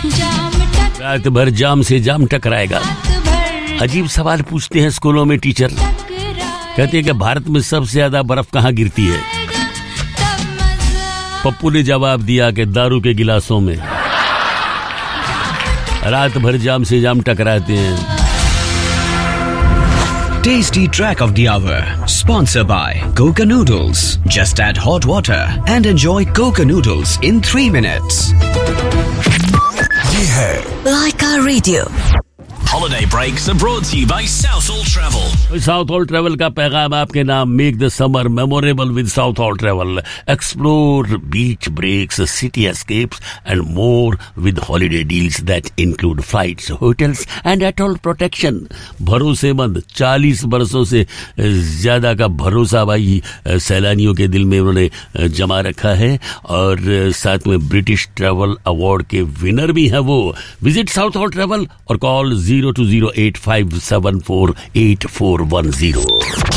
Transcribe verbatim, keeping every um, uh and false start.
रात भर जाम से जाम टकराएगा। अजीब सवाल पूछते हैं स्कूलों में टीचर। कहते हैं कि भारत में सबसे ज्यादा बर्फ कहाँ गिरती है? पप्पू ने जवाब दिया कि दारू के गिलासों में। रात भर जाम से जाम टकराते हैं। Tasty track of the hour, sponsored by Coca Noodles. Just add hot water and enjoy Coca Noodles in three minutes. ये है Like our radio. Holiday breaks are brought to you by Southall Travel. Southall Travel का पैगाम आपके नाम। Make the summer memorable with Southall Travel. Explore beach breaks, city escapes and more with holiday deals that include flights, hotels and atoll protection. भरोसेमंद चालीस बरसों से ज्यादा का भरोसा भाई सैलानियों के दिल में उन्होंने जमा रखा है और साथ में ब्रिटिश ट्रैवल अवार्ड के विनर भी हैं वो। विजिट Southall Travel और call zero two zero eight five seven four eight four one zero.